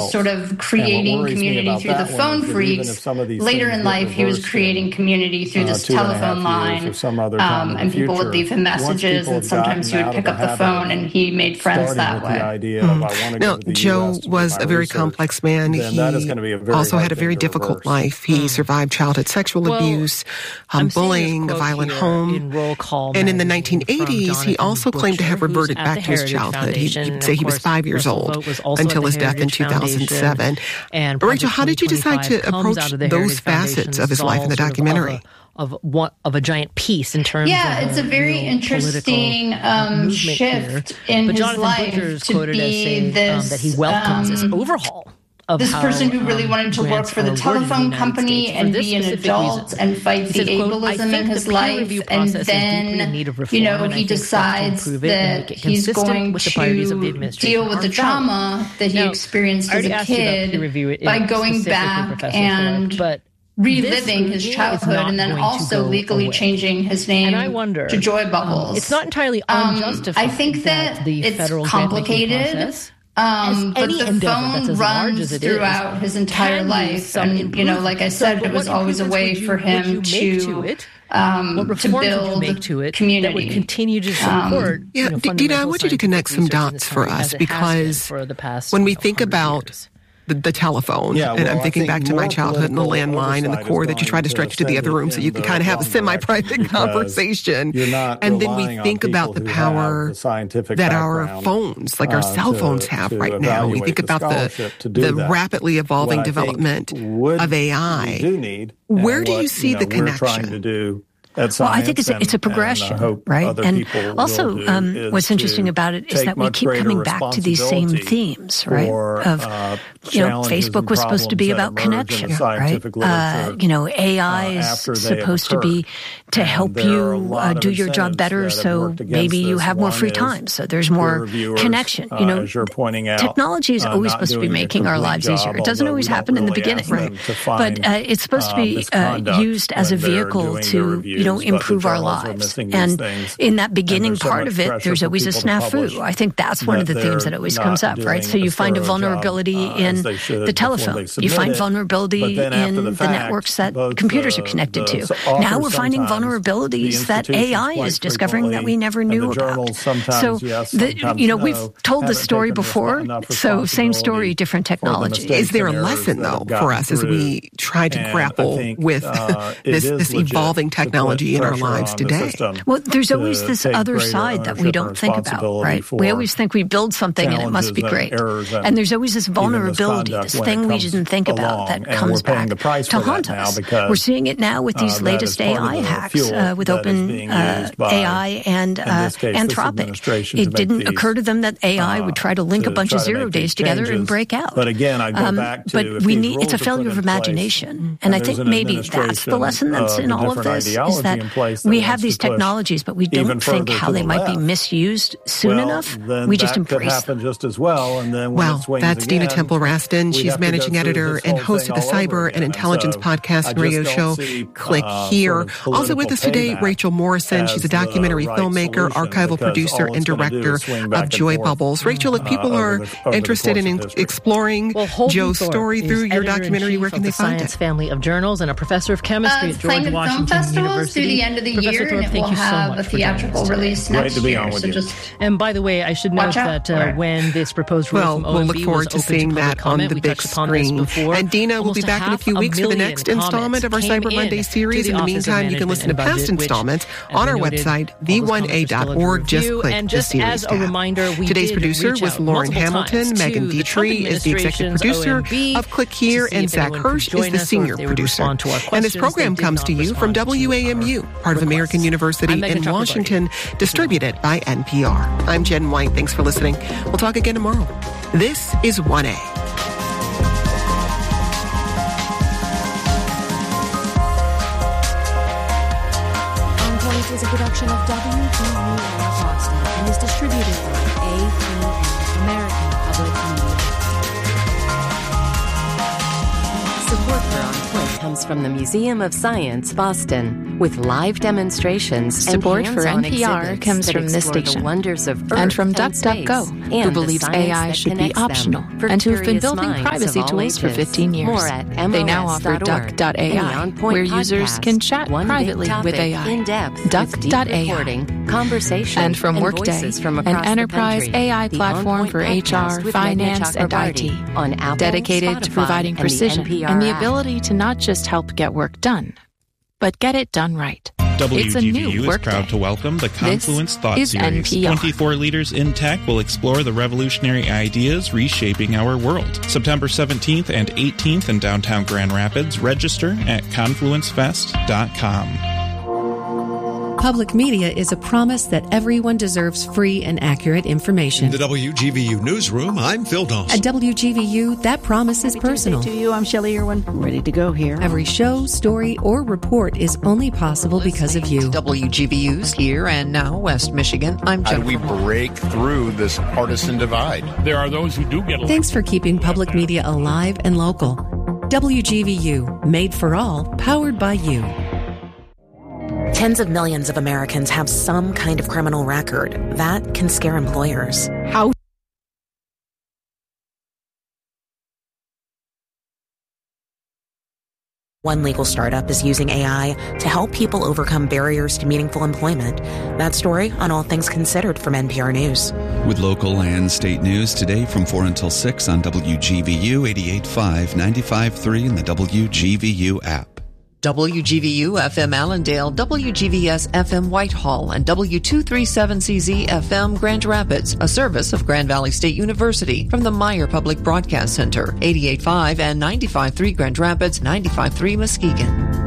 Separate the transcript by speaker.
Speaker 1: sort of creating community through the phone freaks. Later in life, he was creating community through this telephone line, and people would leave him messages, and sometimes he would pick up the phone, and he made friends that way.
Speaker 2: Now, Joe was a very complex man. He also had a very difficult life. He survived childhood sexual abuse, bullying, a violent home. And in the 1980s, he also claimed to have reverted back to his childhood. He'd say he was 5 years old until his death in 2007. Rachel, how did you decide to approach those facets of his life in the documentary?
Speaker 3: Of a giant piece in terms of
Speaker 1: it's a very interesting shift in his life to be this
Speaker 3: that he welcomes this overhaul of
Speaker 1: this person who really wanted to work for the telephone company and be an adult and fight the ableism in his life, and then he decides that he's going to deal with the trauma that he experienced as a kid by going back and reliving his childhood, and then also legally changing his name to Joy Bubbles.
Speaker 3: It's not entirely unjustified.
Speaker 1: I think that it's complicated. But the phone runs throughout his entire life, and like I said, it was always a way for him to build community
Speaker 3: that would continue to support.
Speaker 2: Dina, I want you to connect some dots for us, because when we think about the telephone, and I'm thinking back to my childhood and the landline and the cord that you try to stretch to the other room so you can kind of have a semi-private conversation. And then we think about the power that our phones, like our cell phones, have right now. We think about the rapidly evolving development of AI. Where do you see the connection?
Speaker 4: Well, I think it's a progression, right? And also, what's interesting about it is that we keep coming back to these same themes, right? Facebook was supposed to be about connection, right? AI is supposed to be to help you do your job better, so maybe you have more free time, so there's more connection. Technology is always supposed to be making our lives easier. It doesn't always happen in the beginning, right? But it's supposed to be used as a vehicle to improve our lives. And in that beginning part of it, there's always a snafu. I think that's one of the themes that always comes up, right? So you find a vulnerability in the telephone. You find vulnerability in the networks that computers are connected to. Now we're finding vulnerabilities that AI is discovering that we never knew about. So, we've told this story before, so same story, different technology.
Speaker 2: Is there a lesson, though, for us as we try to grapple with this evolving technology in our lives today?
Speaker 4: Well, there's always this other side that we don't think about, right? We always think we build something and it must be great. And there's always this vulnerability, this thing we didn't think about that comes back to haunt us. We're seeing it now with these latest AI hacks, with Open AI and Anthropic. It didn't occur to them that AI would try to link a bunch of 0 days together and break out.
Speaker 5: But again, I go back to
Speaker 4: it's a failure of imagination. And I think maybe that's the lesson that's in all of this, is that we have these technologies, but we don't think how they might be misused soon enough. We just embrace them.
Speaker 5: Just as well, and then
Speaker 2: that's Dina Temple-Raston. She's managing editor and host of the Cyber and Intelligence podcast and radio show Click Here. Also with us today, Rachel Morrison. She's a documentary filmmaker, archival producer, and director of Joy Bubbles. Rachel, if people are interested in exploring Joe's story through your documentary, where can they find it?
Speaker 3: Family of journals and a professor of chemistry at George Washington University.
Speaker 1: Through the end of the year, and it will have a theatrical release next year.
Speaker 3: And by the way, I should note that when this proposed rule from OMB
Speaker 2: we'll look forward to seeing that on the big screen. And Dina will be back in a few weeks for the next installment of our Cyber Monday series. In the meantime, you can listen to past installments on our website, v1a.org. Just click the series tab. Today's producer was Lauren Hamilton. Megan Dietrich is the executive producer of Click Here, and Zach Hirsch is the senior producer. And this program comes to you from WAMU, part of American University in Washington, distributed by NPR. I'm Jen White. Thanks for listening. We'll talk again tomorrow. This is 1A.
Speaker 6: On Point is a production of WBUR Boston and is distributed by APM, American Public Media. Support for On Point comes from the Museum of Science, Boston,
Speaker 7: With live demonstrations
Speaker 8: Support
Speaker 7: and
Speaker 8: for
Speaker 7: hands-on
Speaker 8: NPR comes from this station
Speaker 7: the wonders of Earth
Speaker 8: and from DuckDuckGo, who believes AI should be optional and who have been building privacy tools for 15 years. They now offer Duck.ai, where users can chat privately with AI. Duck.ai.
Speaker 7: Conversation
Speaker 8: and from Workday, an enterprise AI platform for HR, finance, and IT,
Speaker 7: on Apple,
Speaker 8: dedicated
Speaker 7: Spotify,
Speaker 8: to providing precision and the ability to not just help get work done, but get it done right.
Speaker 9: WGVU is proud to welcome the Confluence Thought Series.
Speaker 8: NPR.
Speaker 9: 24 leaders in tech will explore the revolutionary ideas reshaping our world. September 17th and 18th in downtown Grand Rapids. Register at confluencefest.com.
Speaker 10: Public media is a promise that everyone deserves free and accurate information.
Speaker 11: In the WGVU newsroom, I'm Phil Dawson.
Speaker 10: At WGVU, that promise is personal.
Speaker 12: To you, I'm Shelley Irwin. I'm ready to go here.
Speaker 10: Every show, story, or report is only possible because of you.
Speaker 2: WGVU's Here and Now, West Michigan. I'm Jennifer.
Speaker 13: How do we break through this partisan divide?
Speaker 14: There are those who do get.
Speaker 10: Thanks for keeping public media alive and local. WGVU, made for all, powered by you.
Speaker 15: Tens of millions of Americans have some kind of criminal record. That can scare employers.
Speaker 12: How?
Speaker 15: One legal startup is using AI to help people overcome barriers to meaningful employment. That story on All Things Considered from NPR News.
Speaker 16: With local and state news today from 4 until 6 on WGVU 88.5, 95.3 and the WGVU app.
Speaker 2: WGVU FM Allendale, WGVS FM Whitehall, and W237CZ FM Grand Rapids, a service of Grand Valley State University from the Meyer Public Broadcast Center, 88.5 and 95.3 Grand Rapids, 95.3 Muskegon.